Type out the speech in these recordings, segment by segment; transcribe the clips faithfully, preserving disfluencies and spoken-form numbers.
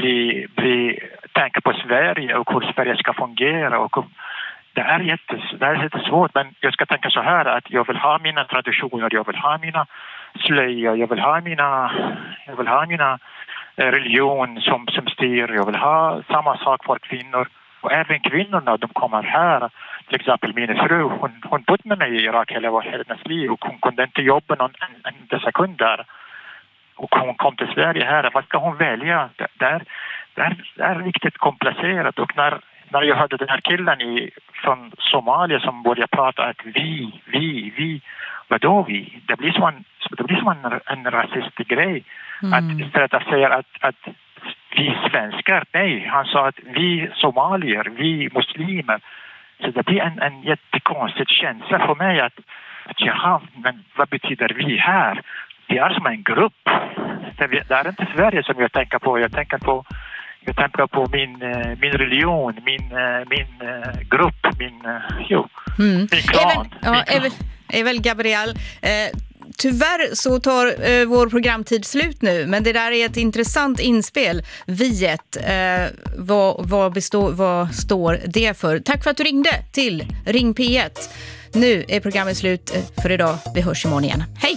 bli, bli, tänka på Sverige och hur Sverige ska fungera. Och det är, jättes, det är jättesvårt, men jag ska tänka så här att jag vill ha mina traditioner, jag vill ha mina slöjor, jag vill ha mina, jag vill ha mina religion som, som styr, jag vill ha samma sak för kvinnor. Och även kvinnorna, de kommer här. Till exempel min fru, hon, hon bodde med mig i Irak hela hennes liv och hon kunde inte jobba någon en, en sekund där. Och hon kom till Sverige här. Vad ska hon välja? Det, det, är, det, är, det är riktigt komplicerat. Och när, när jag hörde den här killen i, från Somalia som började prata att vi, vi, vi. Vadå vi? Det blir som en, det blir som en, en rasistisk grej. Mm. Att istället att säga att, att vi svenskar, nej. Han sa att vi somalier, vi muslimer. Så det blir en, en jättekonstig känsla för mig att, att jaha, men vad betyder vi här? Vi är som en grupp. Det är inte Sverige som jag tänker på. Jag tänker på, jag tänker på min, min religion, min, min grupp, min, jo, mm. min klan. Evel, ja, Evel, Evel Gabriel, eh, tyvärr så tar eh, vår programtid slut nu, men det där är ett intressant inspel. Viet, eh, vad, vad, består, vad står det för? Tack för att du ringde till Ring P ett. Nu är programmet slut för idag. Vi hörs imorgon igen. Hej!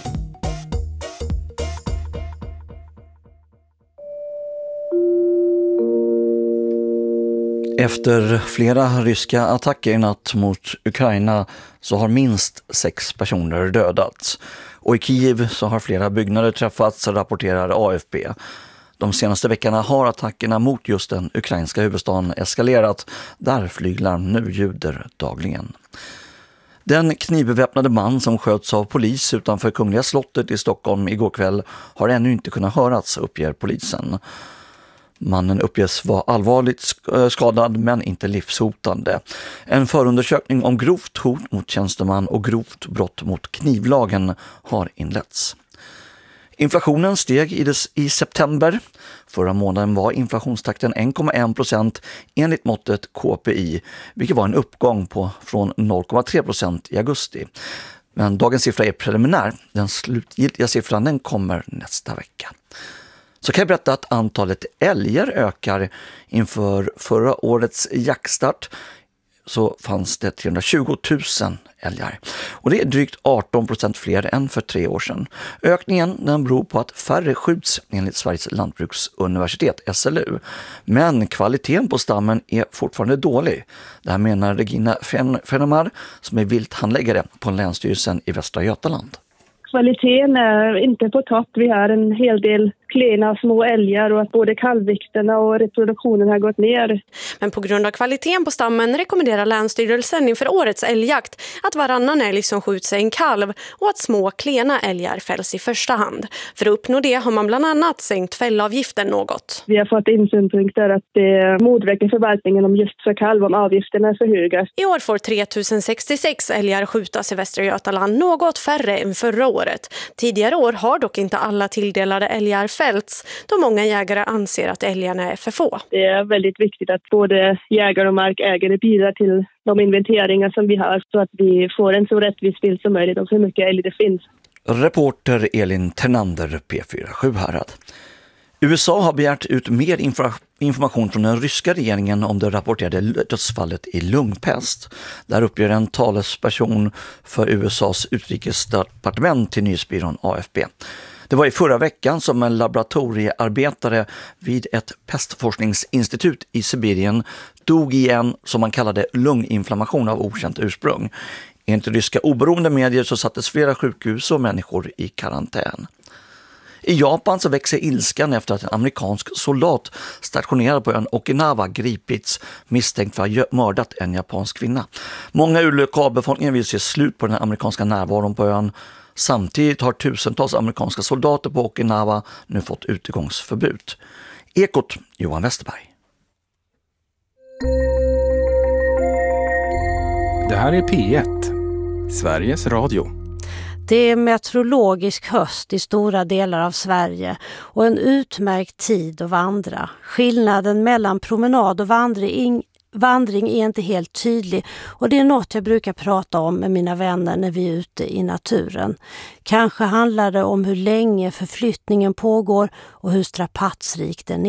Efter flera ryska attacker i natt mot Ukraina så har minst sex personer dödats. Och i Kiev så har flera byggnader träffats, rapporterar A F P. De senaste veckorna har attackerna mot just den ukrainska huvudstaden eskalerat, där flyglarm nu ljuder dagligen. Den knivbeväpnade man som sköts av polis utanför Kungliga slottet i Stockholm igår kväll har ännu inte kunnat höras, uppger polisen. Mannen uppges vara allvarligt skadad men inte livshotande. En förundersökning om grovt hot mot tjänsteman och grovt brott mot knivlagen har inletts. Inflationen steg i, des, i september. Förra månaden var inflationstakten en komma en procent enligt måttet K P I, vilket var en uppgång på från noll komma tre procent i augusti. Men dagens siffra är preliminär. Den slutgiltiga siffran den kommer nästa vecka. Så kan jag berätta att antalet älgar ökar. Inför förra årets jaktstart så fanns det trehundratjugo tusen älgar. Och det är drygt arton procent fler än för tre år sedan. Ökningen den beror på att färre skjuts enligt Sveriges lantbruksuniversitet S L U. Men kvaliteten på stammen är fortfarande dålig. Det här menar Regina Fenemar som är vilthandläggare på Länsstyrelsen i Västra Götaland. Kvaliteten är inte på topp. Vi har en hel del klena små älgar och att både kalvvikterna och reproduktionen har gått ner. Men på grund av kvaliteten på stammen rekommenderar Länsstyrelsen inför årets älgjakt att varannan älg som skjuts är en kalv och att små klena älgar fälls i första hand. För att uppnå det har man bland annat sänkt fällavgiften något. Vi har fått in synpunkter att det motverkar förvaltningen om just för kalv om avgifterna är för höga. I år får tre tusen sextiosex älgar skjutas i Västra Götaland, något färre än förra året. Tidigare år har dock inte alla tilldelade älgar fällts, då många jägare anser att älgarna är för få. Det är väldigt viktigt att både jägare och markägare bidrar till de inventeringar som vi har så att vi får en så rättvis bild som möjligt om hur mycket älg det finns. Reporter Elin Ternander, P fyra Sjuhärad. U S A har begärt ut mer inf- information från den ryska regeringen om det rapporterade dödsfallet i lungpest. Där uppger en talesperson för U S A:s utrikesdepartement till nyhetsbyrån A F P. Det var i förra veckan som en laboratoriearbetare vid ett pestforskningsinstitut i Sibirien dog i en, som man kallade, lunginflammation av okänt ursprung. Enligt ryska oberoende medier så sattes flera sjukhus och människor i karantän. I Japan så växer ilskan efter att en amerikansk soldat stationerad på ön Okinawa gripits misstänkt för att ha mördat en japansk kvinna. Många ur lokalbefolkningen vill se slut på den amerikanska närvaron på ön. Samtidigt har tusentals amerikanska soldater på Okinawa nu fått utegångsförbud. Ekot, Johan Westerberg. Det här är P ett, Sveriges Radio. Det är meteorologisk höst i stora delar av Sverige och en utmärkt tid att vandra. Skillnaden mellan promenad och vandring, vandring är inte helt tydlig och det är något jag brukar prata om med mina vänner när vi är ute i naturen. Kanske handlar det om hur länge förflyttningen pågår och hur strapatsrik den är.